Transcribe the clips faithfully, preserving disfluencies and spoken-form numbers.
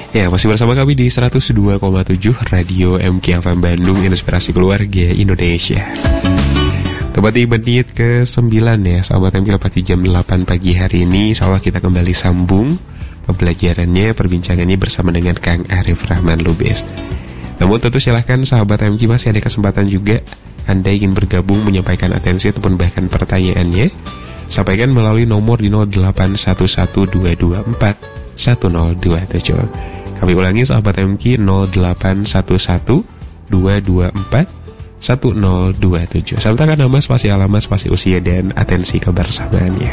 Ya, masih bersama kami di seratus dua koma tujuh Radio M K F M Bandung, Inspirasi Keluarga Indonesia. Tepat di menit ke sembilan ya, sahabat M K, lepas di jam delapan pagi hari ini. Insyaallah kita kembali sambung pembelajarannya, perbincangannya bersama dengan Kang Arif Rahman Lubis. Namun tentu silahkan sahabat M K, masih ada kesempatan juga Anda ingin bergabung, menyampaikan atensi ataupun bahkan pertanyaannya, sampaikan melalui nomor di nol delapan satu satu dua dua empat satu nol dua tujuh. Kami ulangi sahabat M K, nol delapan satu satu dua dua empat satu nol dua tujuh. Sertakan nama, spasi alamat, spasi usia, dan atensi kebersamaannya.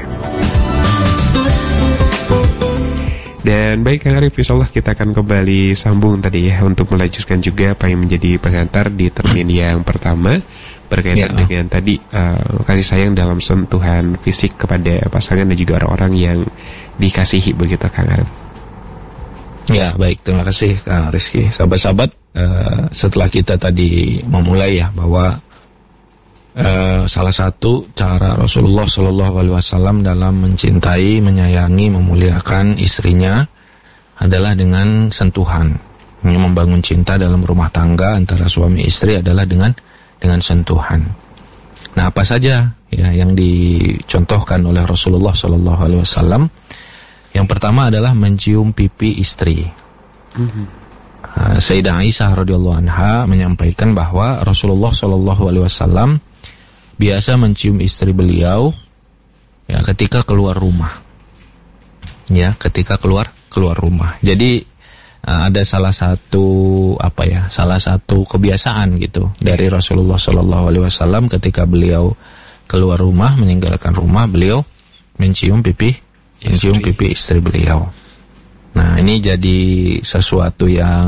Dan baik Kang Arif, insyaallah kita akan kembali sambung tadi ya, untuk melanjutkan juga apa yang menjadi pengantar di termin yang pertama berkaitan ya, dengan tadi uh, kasih sayang dalam sentuhan fisik kepada pasangan dan juga orang-orang yang dikasihi, begitu Kang Arif. Ya, baik, terima kasih Kang Rizky. Sahabat-sahabat, uh, setelah kita tadi memulai ya bahwa uh, salah satu cara Rasulullah Shallallahu Alaihi Wasallam dalam mencintai, menyayangi, memuliakan istrinya adalah dengan sentuhan. Membangun cinta dalam rumah tangga antara suami istri adalah dengan dengan sentuhan. Nah, apa saja ya yang dicontohkan oleh Rasulullah Shallallahu Alaihi Wasallam? Yang pertama adalah mencium pipi istri. Mm-hmm. uh, Sayyidah Aisyah radhiyallahu anha menyampaikan bahwa Rasulullah Shallallahu Alaihi Wasallam biasa mencium istri beliau ya ketika keluar rumah. Ya, ketika keluar keluar rumah. Jadi uh, ada salah satu apa ya, salah satu kebiasaan gitu dari Rasulullah Shallallahu Alaihi Wasallam ketika beliau keluar rumah, meninggalkan rumah, beliau mencium pipi mencium pipi istri beliau. Nah, ini jadi sesuatu yang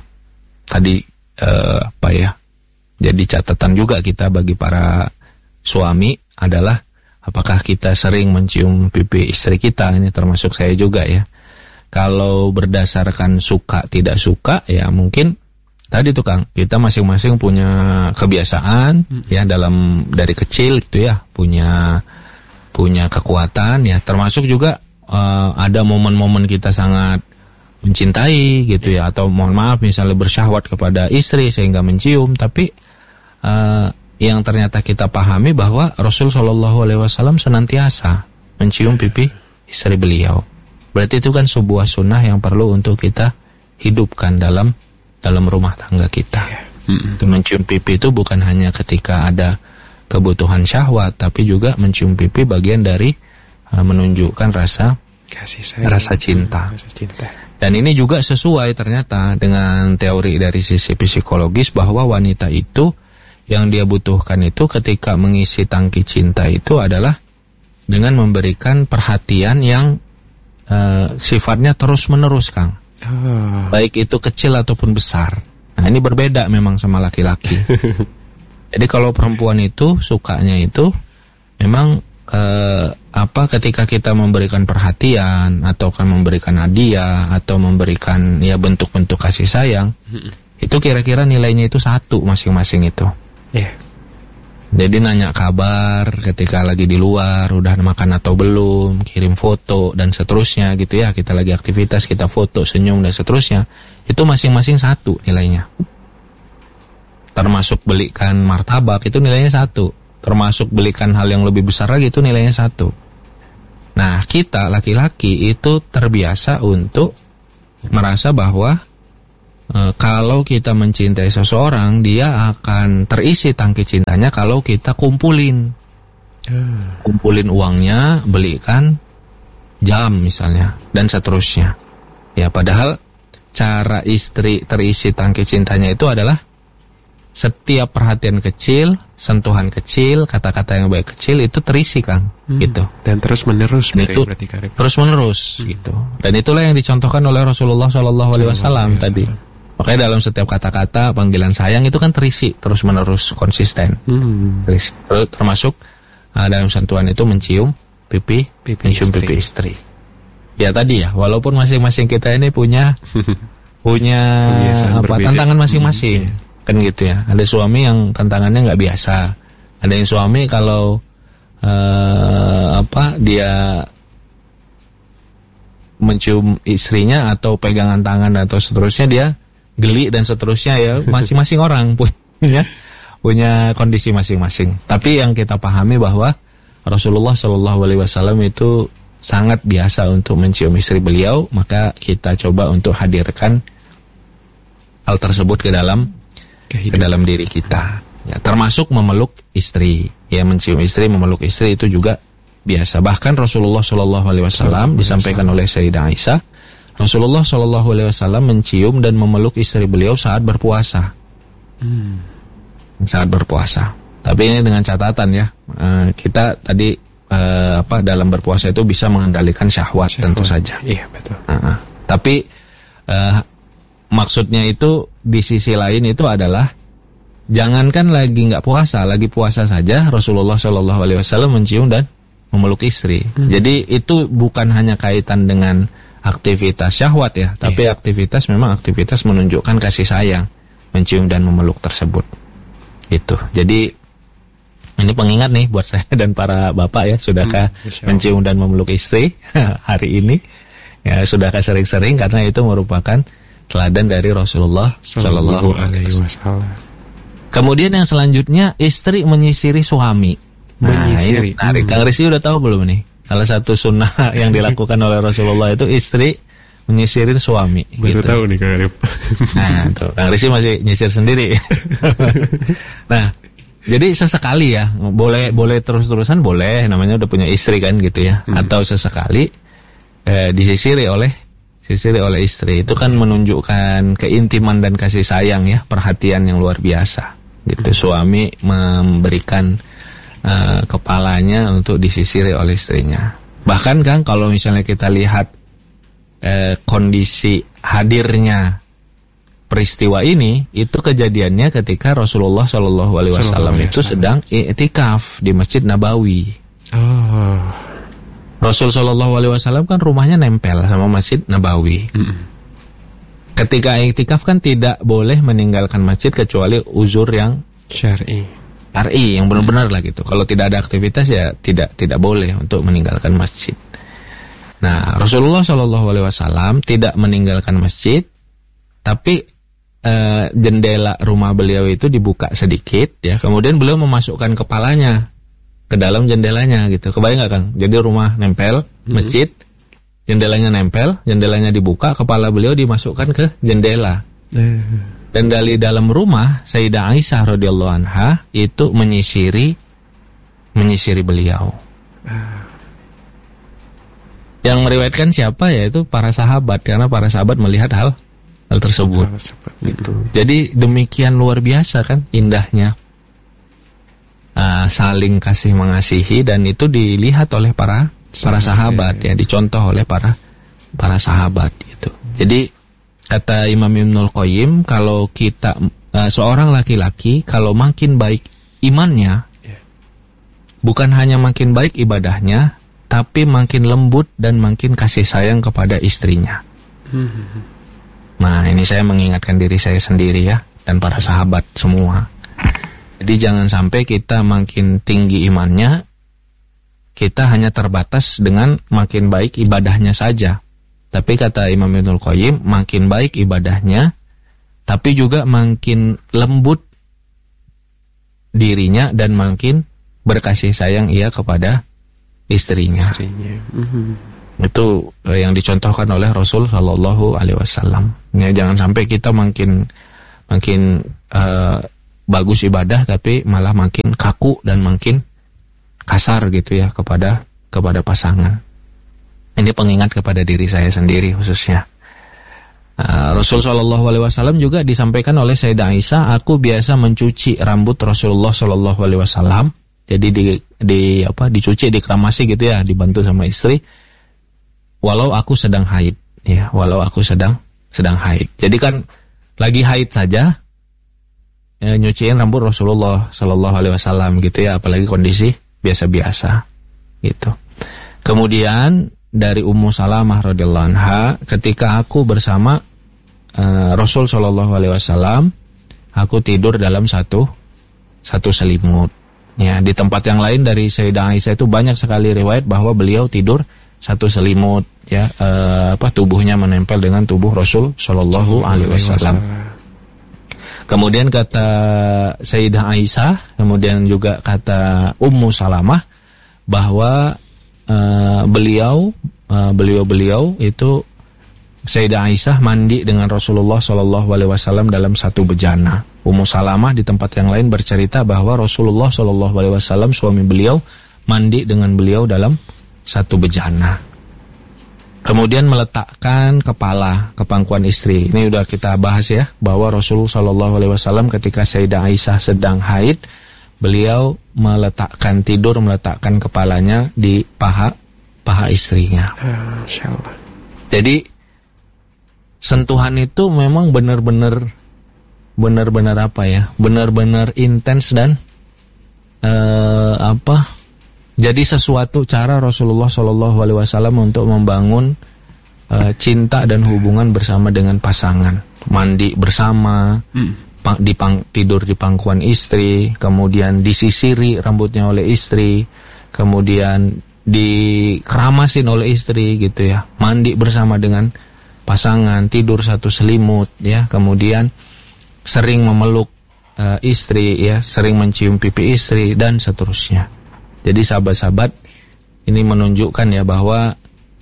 tadi uh, apa ya? Jadi catatan juga kita bagi para suami adalah apakah kita sering mencium pipi istri kita. Ini termasuk saya juga ya. Kalau berdasarkan suka tidak suka ya mungkin tadi tuh Kang, kita masing-masing punya kebiasaan hmm. ya dalam dari kecil gitu ya, punya punya kekuatan ya, termasuk juga uh, ada momen-momen kita sangat mencintai gitu ya, atau mohon maaf misalnya bersyahwat kepada istri sehingga mencium, tapi uh, yang ternyata kita pahami bahwa Rasul Shallallahu Alaihi Wasallam senantiasa mencium pipi istri beliau. Berarti itu kan sebuah sunnah yang perlu untuk kita hidupkan dalam dalam rumah tangga kita. Mm-hmm. Mencium pipi itu bukan hanya ketika ada kebutuhan syahwat, tapi juga mencium pipi bagian dari uh, menunjukkan rasa kasih sayang, rasa cinta. rasa cinta. Dan ini juga sesuai ternyata dengan teori dari sisi psikologis bahwa wanita itu yang dia butuhkan itu ketika mengisi tangki cinta itu adalah dengan memberikan perhatian yang uh, sifatnya terus-menerus, Kang. Oh. Baik itu kecil ataupun besar. Nah, ini berbeda memang sama laki-laki. Jadi kalau perempuan itu sukanya itu memang eh, apa ketika kita memberikan perhatian atau kan memberikan hadiah atau memberikan ya bentuk-bentuk kasih sayang, hmm. itu kira-kira nilainya itu satu masing-masing itu. Yeah. Jadi nanya kabar ketika lagi di luar, udah makan atau belum, kirim foto dan seterusnya gitu ya. Kita lagi aktivitas, kita foto, senyum dan seterusnya. Itu masing-masing satu nilainya. Termasuk belikan martabak itu nilainya satu. Termasuk belikan hal yang lebih besar lagi itu nilainya satu. Nah, kita laki-laki itu terbiasa untuk merasa bahwa e, kalau kita mencintai seseorang, dia akan terisi tangki cintanya kalau kita kumpulin. Hmm. Kumpulin uangnya, belikan jam misalnya, dan seterusnya. Ya, padahal cara istri terisi tangki cintanya itu adalah setiap perhatian kecil, sentuhan kecil, kata-kata yang baik kecil itu terisi, Kang, hmm. gitu. Dan terus menerus, itu terus menerus, hmm. gitu. Dan itulah yang dicontohkan oleh Rasulullah Shallallahu Alaihi Wasallam tadi. Makanya dalam setiap kata-kata panggilan sayang itu kan terisi, terus menerus, konsisten. Hmm. Terisi. Termasuk uh, dalam sentuhan itu mencium pipi, pipi mencium istri. pipi istri. Ya tadi ya, walaupun masing-masing kita ini punya punya apa tantangan masing-masing. Hmm. Kan gitu ya. Ada suami yang tantangannya nggak biasa. Ada yang suami kalau uh, apa dia mencium istrinya atau pegangan tangan atau seterusnya dia geli dan seterusnya ya, masing-masing orang punya punya kondisi masing-masing. Tapi yang kita pahami bahwa Rasulullah Shallallahu Alaihi Wasallam itu sangat biasa untuk mencium istri beliau, maka kita coba untuk hadirkan hal tersebut ke dalam Kehidupan. ke dalam diri kita. Ya, termasuk memeluk istri, ya mencium istri, memeluk istri itu juga biasa. Bahkan Rasulullah Shallallahu Alaihi Wasallam disampaikan oleh Sayyidah Aisyah, Rasulullah Shallallahu Alaihi Wasallam mencium dan memeluk istri beliau saat berpuasa. Hmm. Saat berpuasa. Tapi ini dengan catatan ya, uh, kita tadi uh, apa dalam berpuasa itu bisa mengendalikan syahwat, syahwat. tentu saja. Iya betul. Uh, tapi uh, maksudnya itu di sisi lain itu adalah jangankan lagi nggak puasa, lagi puasa saja Rasulullah Shallallahu Alaihi Wasallam mencium dan memeluk istri. Hmm. Jadi itu bukan hanya kaitan dengan aktivitas syahwat ya, tapi yeah. aktivitas memang aktivitas menunjukkan kasih sayang, mencium dan memeluk tersebut. Itu. Jadi ini pengingat nih buat saya dan para bapak ya, sudahkah hmm, mencium dan memeluk istri hari ini? Ya, sudahkah sering-sering, karena itu merupakan teladan dari Rasulullah Shallallahu Alaihi Wasallam. Kemudian yang selanjutnya, istri menyisiri suami. Nah, menyisiri. Ini menarik. Hmm. Kang Rizky udah tahu belum nih? Salah satu sunnah yang dilakukan oleh Rasulullah itu istri menyisirin suami. Baru gitu. Tahu nih Kang Arif. Nah, tuh Kang Rizky masih nyisir sendiri. Nah, jadi sesekali ya, boleh boleh terus-terusan boleh, namanya udah punya istri kan gitu ya. Hmm. Atau sesekali eh, disisiri oleh sisiri oleh istri. Itu kan menunjukkan keintiman dan kasih sayang ya, perhatian yang luar biasa. Gitu. Hmm. Suami memberikan uh, kepalanya untuk disisiri oleh istrinya. Bahkan kan kalau misalnya kita lihat Eh, kondisi hadirnya peristiwa ini, itu kejadiannya ketika Rasulullah Shallallahu Alaihi Wasallam itu sedang i'tikaf di Masjid Nabawi. Oh. Rasul Shallallahu Alaihi Wasallam kan rumahnya nempel sama Masjid Nabawi. Mm-mm. Ketika i'tikaf kan tidak boleh meninggalkan masjid kecuali uzur yang syar'i, syar'i yang benar-benar lah gitu. Kalau tidak ada aktivitas ya tidak tidak boleh untuk meninggalkan masjid. Nah, Rasulullah Shallallahu Alaihi Wasallam tidak meninggalkan masjid, tapi eh, jendela rumah beliau itu dibuka sedikit, ya. Kemudian beliau memasukkan kepalanya ke dalam jendelanya, gitu. Kebayang nggak Kang? Jadi rumah nempel, masjid, jendelanya nempel, jendelanya dibuka, kepala beliau dimasukkan ke jendela. Dan dari dalam rumah Sayyidah Aisyah radhiyallahu anha itu menyisiri, menyisiri beliau. Yang meriwayatkan siapa? Yaitu para sahabat, karena para sahabat melihat hal hal tersebut. Gitu. Jadi demikian luar biasa kan indahnya uh, saling kasih mengasihi, dan itu dilihat oleh para para sahabat ya, dicontoh oleh para para sahabat gitu. Jadi kata Imam Ibnul Qayyim, kalau kita uh, seorang laki-laki kalau makin baik imannya, bukan hanya makin baik ibadahnya, tapi makin lembut dan makin kasih sayang kepada istrinya. Hmm. Nah, ini saya mengingatkan diri saya sendiri ya, dan para sahabat semua. Jadi jangan sampai kita makin tinggi imannya, kita hanya terbatas dengan makin baik ibadahnya saja. Tapi kata Imam Ibnul Qayyim, makin baik ibadahnya, tapi juga makin lembut dirinya dan makin berkasih sayang ia kepada istrinya. istrinya. Mm-hmm. Itu eh, yang dicontohkan oleh Rasul Shallallahu Alaihi Wasallam. Ya, jangan sampai kita makin makin uh, bagus ibadah, tapi malah makin kaku dan makin kasar gitu ya kepada kepada pasangan. Ini pengingat kepada diri saya sendiri khususnya. Uh, Rasul Shallallahu Alaihi Wasallam juga disampaikan oleh Sayyidah Aisyah, aku biasa mencuci rambut Rasulullah Shallallahu Alaihi Wasallam. Jadi di, di apa dicuci, dikeramasi gitu ya, dibantu sama istri. Walau aku sedang haid, ya, walau aku sedang sedang haid. Jadi kan lagi haid saja, ya, nyuciin rambut Rasulullah Shallallahu Alaihi Wasallam gitu ya, apalagi kondisi biasa-biasa, gitu. Kemudian dari Ummu Salamah radhiyallahu anha, ketika aku bersama uh, Rasul Shallallahu Alaihi Wasallam, aku tidur dalam satu satu selimut. Ya, di tempat yang lain dari Sayyidah Aisyah itu banyak sekali riwayat bahwa beliau tidur satu selimut ya, uh, apa tubuhnya menempel dengan tubuh Rasul Shallallahu Alaihi Wasallam. Kemudian kata Sayyidah Aisyah, kemudian juga kata Ummu Salamah bahwa uh, beliau uh, beliau-beliau itu Sayyidah Aisyah mandi dengan Rasulullah Shallallahu Alaihi Wasallam dalam satu bejana. Ummu Salamah di tempat yang lain bercerita bahwa Rasulullah Shallallahu Alaihi Wasallam suami beliau mandi dengan beliau dalam satu bejana. Kemudian meletakkan kepala ke pangkuan istri. Ini udah kita bahas ya, bahwa Rasulullah Shallallahu Alaihi Wasallam ketika Sayyidah Aisyah sedang haid, beliau meletakkan tidur meletakkan kepalanya di paha paha istrinya. Masya Allah. Jadi sentuhan itu memang benar-benar benar-benar apa ya, benar-benar intens dan uh, apa? Jadi sesuatu cara Rasulullah Shallallahu Alaihi Wasallam untuk membangun uh, cinta dan hubungan bersama dengan pasangan, mandi bersama, hmm. pang, dipang, tidur di pangkuan istri, kemudian disisiri rambutnya oleh istri, kemudian dikeramasin oleh istri gitu ya, mandi bersama dengan pasangan, tidur satu selimut ya, kemudian sering memeluk uh, istri ya, sering mencium pipi istri dan seterusnya. Jadi sahabat-sahabat, ini menunjukkan ya bahwa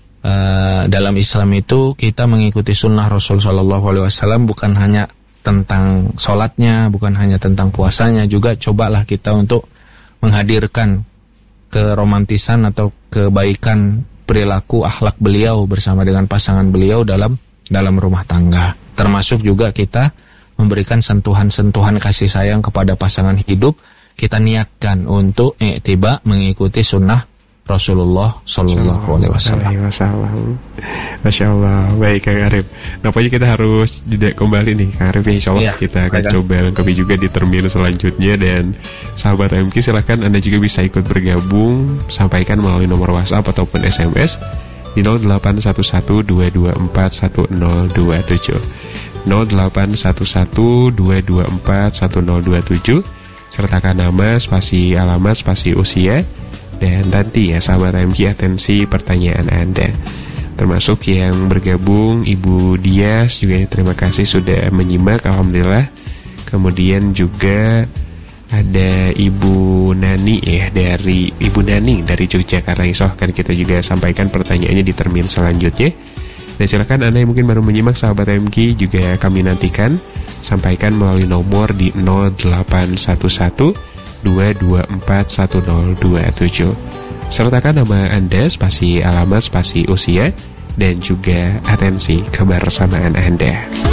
uh, dalam Islam itu kita mengikuti sunnah Rasul Shallallahu Alaihi Wasallam bukan hanya tentang sholatnya, bukan hanya tentang puasanya, juga cobalah kita untuk menghadirkan keromantisan atau kebaikan perilaku akhlak beliau bersama dengan pasangan beliau dalam dalam rumah tangga. Termasuk juga kita memberikan sentuhan-sentuhan kasih sayang kepada pasangan hidup. Kita niatkan untuk i'tiba mengikuti sunnah Rasulullah Sallallahu Alaihi Wasallam. Masya Allah. Baik Kang Arif. Nampaknya kita harus jeda kembali nih Kang Arif. Insya Allah ya, kita akan baiklah. Coba lengkapi juga di termin selanjutnya. Dan sahabat M Q, silahkan Anda juga bisa ikut bergabung. Sampaikan melalui nomor WhatsApp ataupun S M S di nol delapan satu satu dua dua empat satu nol dua tujuh nol delapan satu satu dua dua empat satu nol dua tujuh. Sertakan nama, spasi alamat, spasi usia. Dan nanti ya sahabat M Q, atensi pertanyaan Anda. Termasuk yang bergabung Ibu Dias juga terima kasih sudah menyimak, alhamdulillah. Kemudian juga ada Ibu Nani ya, dari Ibu Nani dari Yogyakarta. Insya Allah kan kita juga sampaikan pertanyaannya di termin selanjutnya. Dan silakan Anda yang mungkin baru menyimak sahabat M Q juga kami nantikan. Sampaikan melalui nomor di nol delapan satu satu dua dua empat satu nol dua tujuh. Sertakan nama Anda, spasi alamat, spasi usia, dan juga atensi kebersamaan Anda.